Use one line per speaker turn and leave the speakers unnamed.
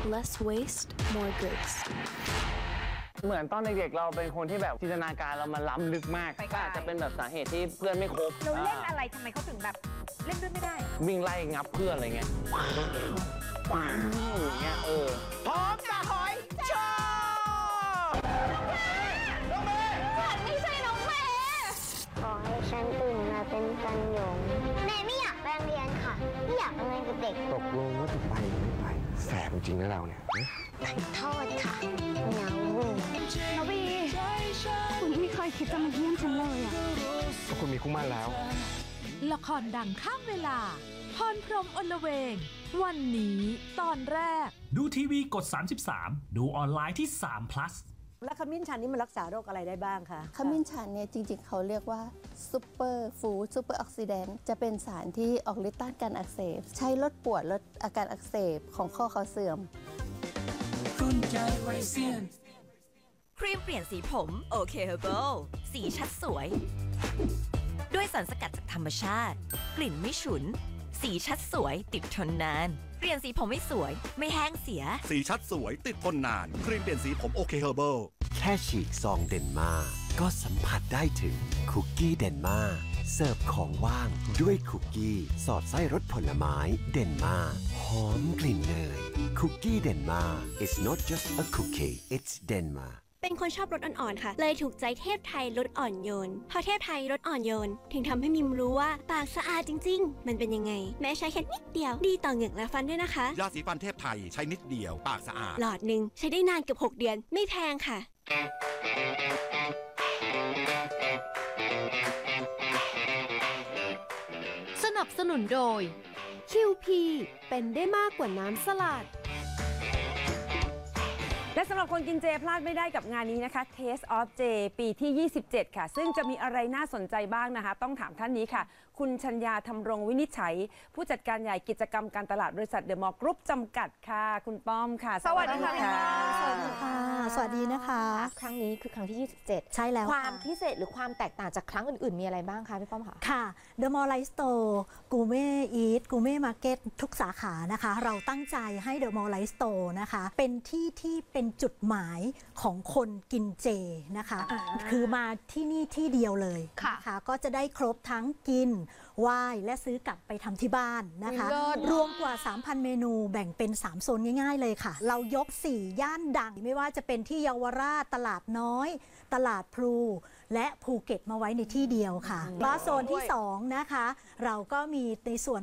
less waste, more goods.
เหมือนตอนเด็กๆเราเป็นคนที่แบบจินตนาการเรามันล้ำลึกมากก็อาจจะเป็นแบบสาเหตุที่เพื่อนไม่ครบ
เราเล่นอะไรทำไมเขาถึงแบบเล่นด้วยไม่ได้
วิ่งไล่งับเพื่อนอะไรเงี้ยอย่างเงี้ยพร้อมจะหอยโชว์น้องเมย์
ไม่ใช่น้องเมย์ขอให้ฉันตื่นมาเป็นกันหยงเมย์ไม่อยากไปโรงเรียนค่ะไม่อยากไปเรียนกับเด็ก
ตกลงว่าจะไปหรือไม่ไปแสบจริงนะเราเนี่ย
โทษค่ะเหงาบุ้ง
น้องบีคุณไม่เคยคิดจะมาเยี่ยมฉันเลยอ่ะ
ก็คุณมีคู่มั่นแล้ว
ละครดังข้ามเวลาพรพรหมอลเวงวันนี้ตอนแรก
ดูทีวีกด 33 ดูออนไลน์ที่3 plus
แล้วขมิ้นชันนี่มันรักษาโรคอะไรได้บ้างคะ
ขมิ้นชันเนี่ยจริงๆเขาเรียกว่าซูเปอร์ฟู้ดซูเปอร์ออกซิแดนต์จะเป็นสารที่ออกฤทธิ์ต้านการอักเสบใช้ลดปวดลดอาการอักเสบของข้อเสื่อม
ครีมเปลี่ยนสีผมโอเคเฮอร์เบิลสีชัดสวยด้วยสารสกัดจากธรรมชาติกลิ่นไม่ฉุนสีชัดสวยติดทนนานเปลี่ยนสีผมไม่สวยไม่แห้งเสีย
สีชัดสวยติดทนนานครีมเปลี่ยนสีผมโอเคเฮอร์เบิล
แค่ฉีกซองเดนมาร์ก็สัมผัสได้ถึงคุกกี้เดนมาร์เสิร์ฟของว่างด้วยคุกกี้สอดไส้รสผลไม้เดนมาร์หอมกลิ่นเนยคุกกี้เดนมาร์ It's not just a cookie it's Denmark
เป็นคนชอบรสอ่อนๆค่ะเลยถูกใจเทพไทยรสอ่อนโยนพอเทพไทยรสอ่อนโยนถึงทำให้มิมรู้ว่าปากสะอาดจริงๆมันเป็นยังไงแม้ใช้แค่นิดเดียวดีต่อเหงือกและฟันด้วยนะคะ
ยาสีฟันเทพไทยใช้นิดเดียวปากสะอาด
หลอดหนึ่งใช้ได้นานเกือบ6 เดือนไม่แพงค่ะ
สนับสนุนโดย QP เป็นได้มากกว่าน้ำสลัด
และสำหรับคนกินเจพลาดไม่ได้กับงานนี้นะคะ Taste of J ปีที่ 27 ค่ะ ซึ่งจะมีอะไรน่าสนใจบ้างนะคะต้องถามท่านนี้ค่ะคุณชัญญาธำรงวินิจฉัยผู้จัดการใหญ่กิจกรรมการตลาดบริษัทเดอะมอลล์กรุ๊ปจำกัดค่ะคุณป้อมค่ะสวัสดีค่ะ
สวัสดีค่ะสวัสดีนะคะ
ครั้งนี้คือครั้งที่ 27
ใช่แล้ว
ความพิเศษหรือความแตกต่างจากครั้งอื่นๆมีอะไรบ้างคะพี่ป้อมคะ
ค่ะ The Mall Life Store กูเม่อีทกูเม่มาร์เก็ตทุกสาขานะคะเราตั้งใจให้ The Mall Life Store นะคะเป็นที่เป็นจุดหมายของคนกินเจนะคะคือมาที่นี่ที่เดียวเลยนะคะก็จะได้ครบทั้งกินไหว้และซื้อกลับไปทำที่บ้านนะคะรวมกว่า 3,000 เมนูแบ่งเป็น3โซนง่ายๆเลยค่ะเรายก4ย่านดังไม่ว่าจะเป็นที่เยาวราชตลาดน้อยตลาดพลูและภูเก็ตมาไว้ในที่เดียวค่ะและโซนที่2นะคะเราก็มีในส่วน